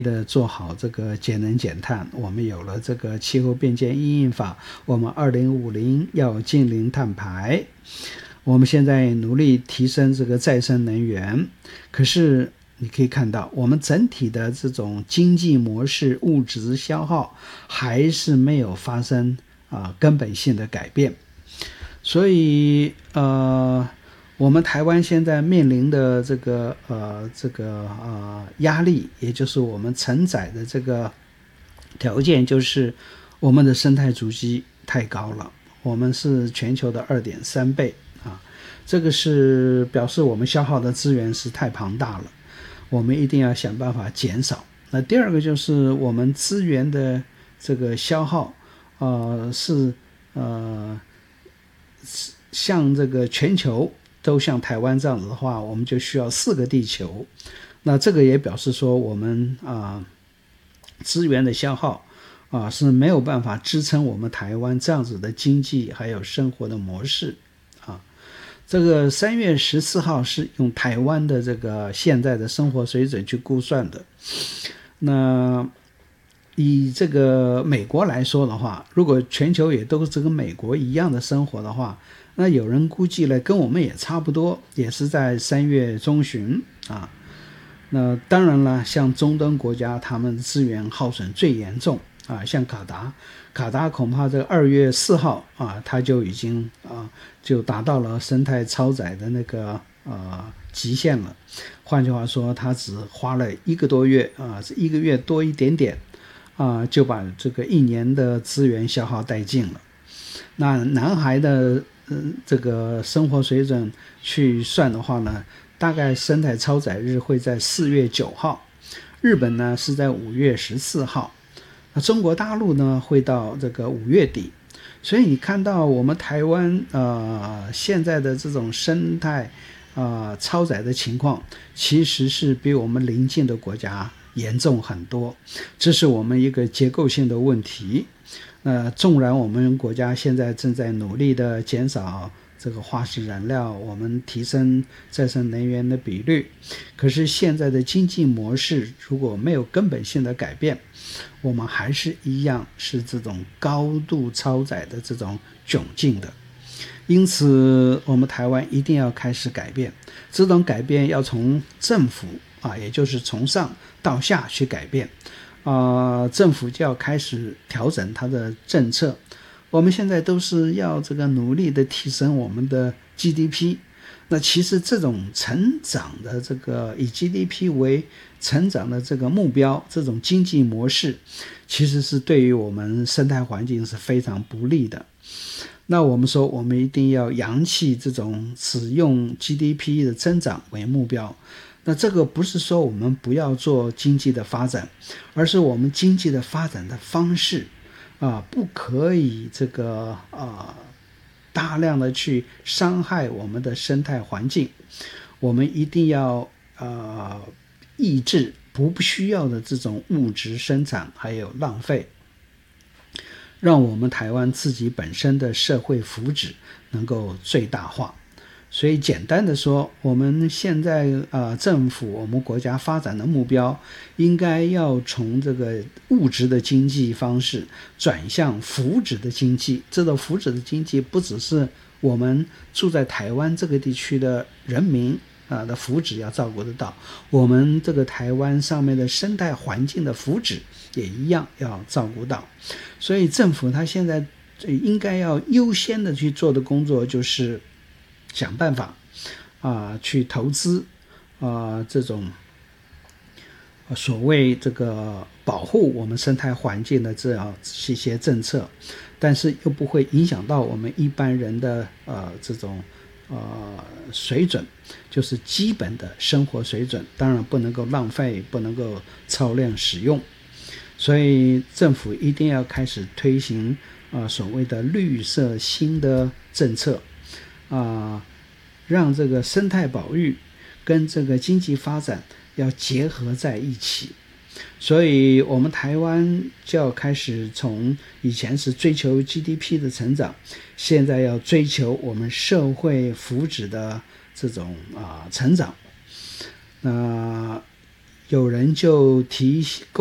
的做好这个节能减碳，我们有了这个气候变迁因应法，我们2050要净零碳排，我们现在努力提升这个再生能源，可是你可以看到我们整体的这种经济模式物质消耗还是没有发生根本性的改变。所以我们台湾现在面临的这个压力，也就是我们承载的这个条件，就是我们的生态足迹太高了，我们是全球的2.3倍这个是表示我们消耗的资源是太庞大了，我们一定要想办法减少。那第二个就是我们资源的这个消耗像这个全球都像台湾这样子的话，我们就需要4个地球。那这个也表示说我们资源的消耗是没有办法支撑我们台湾这样子的经济还有生活的模式这个3月14号是用台湾的这个现在的生活水准去估算的。那以这个美国来说的话，如果全球也都是跟美国一样的生活的话，那有人估计了跟我们也差不多，也是在3月中旬那当然了，像中东国家他们资源耗损最严重像卡达恐怕这个2月4号它就已经就达到了生态超载的那个极限了。换句话说，它只花了1个多月1个月多一点点就把这个1年的资源消耗殆尽了。那南海的这个生活水准去算的话呢，大概生态超载日会在4月9号，日本呢是在5月14号，那中国大陆呢会到这个5月底。所以你看到我们台湾现在的这种生态超载的情况，其实是比我们邻近的国家严重很多，这是我们一个结构性的问题。纵然我们国家现在正在努力的减少这个化石燃料，我们提升再生能源的比率，可是现在的经济模式如果没有根本性的改变，我们还是一样是这种高度超载的这种窘境的。因此我们台湾一定要开始改变，这种改变要从政府也就是从上到下去改变政府就要开始调整它的政策。我们现在都是要这个努力的提升我们的 GDP， 那其实这种成长的这个以 GDP 为成长的这个目标，这种经济模式其实是对于我们生态环境是非常不利的。那我们说我们一定要扬弃这种只用 GDP 的增长为目标，那这个不是说我们不要做经济的发展，而是我们经济的发展的方式不可以这个大量的去伤害我们的生态环境。我们一定要抑制不需要的这种物质生产还有浪费，让我们台湾自己本身的社会福祉能够最大化。所以简单的说，我们现在政府我们国家发展的目标应该要从这个物质的经济方式转向福祉的经济。这种福祉的经济不只是我们住在台湾这个地区的人民的福祉要照顾得到，我们这个台湾上面的生态环境的福祉也一样要照顾到。所以政府他现在应该要优先的去做的工作就是想办法去投资这种所谓这个保护我们生态环境的这样一些政策，但是又不会影响到我们一般人的这种水准，就是基本的生活水准，当然不能够浪费，不能够超量使用。所以政府一定要开始推行所谓的绿色新的政策让这个生态保育跟这个经济发展要结合在一起。所以我们台湾就要开始从以前是追求 GDP 的成长，现在要追求我们社会福祉的这种成长。 有人就提